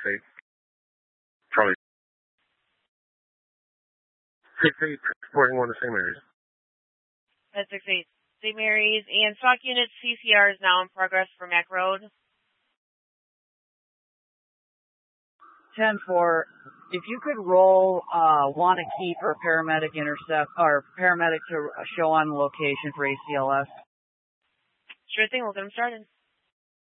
6-8. Probably 6-8, supporting one of the St. Mary's. At 6-8, St. Mary's. And stock unit CCR is now in progress for Mac Road. 10-4. If you could roll Wanakee for paramedic intercept or paramedic to show on location for ACLS. Sure thing. We'll get them started.